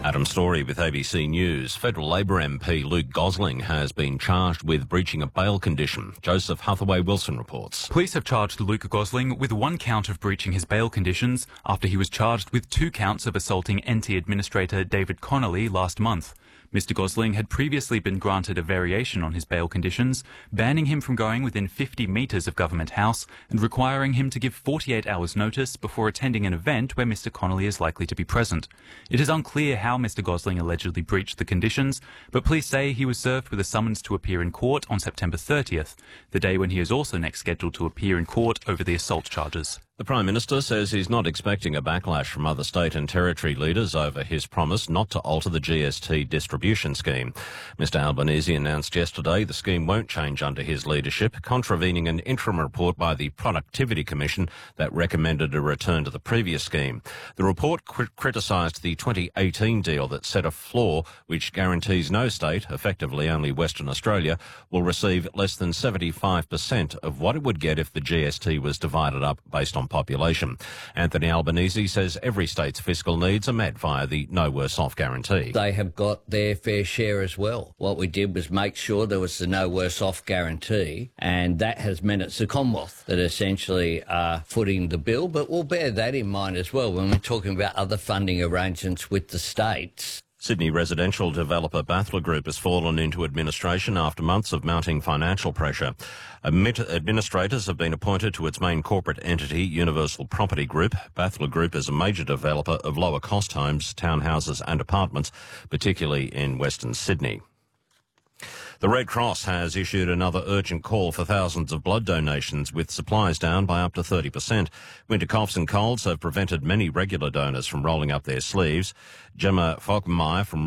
Adam Story with ABC News. Federal Labor MP Luke Gosling has been charged with breaching a bail condition. Joseph Hathaway-Wilson reports. Police have charged Luke Gosling with 1 count of breaching his bail conditions after he was charged with 2 counts of assaulting NT Administrator David Connolly last month. Mr Gosling had previously been granted a variation on his bail conditions, banning him from going within 50 metres of Government House and requiring him to give 48 hours notice before attending an event where Mr Connolly is likely to be present. It is unclear how Mr Gosling allegedly breached the conditions, but police say he was served with a summons to appear in court on September 30th, the day when he is also next scheduled to appear in court over the assault charges. The Prime Minister says he's not expecting a backlash from other state and territory leaders over his promise not to alter the GST distribution scheme. Mr Albanese announced yesterday the scheme won't change under his leadership, contravening an interim report by the Productivity Commission that recommended a return to the previous scheme. The report criticised the 2018 deal that set a floor which guarantees no state, effectively only Western Australia, will receive less than 75% of what it would get if the GST was divided up based on population. Anthony Albanese says every state's fiscal needs are met via the No Worse Off guarantee. They have got their fair share as well. What we did was make sure there was the No Worse Off guarantee, and that has meant it's the Commonwealth that essentially are footing the bill, but we'll bear that in mind as well when we're talking about other funding arrangements with the states. Sydney residential developer Bathler Group has fallen into administration after months of mounting financial pressure. Administrators have been appointed to its main corporate entity, Universal Property Group. Bathler Group is a major developer of lower-cost homes, townhouses and apartments, particularly in Western Sydney. The Red Cross has issued another urgent call for thousands of blood donations, with supplies down by up to 30%. Winter coughs and colds have prevented many regular donors from rolling up their sleeves. Gemma Falkenmeyer from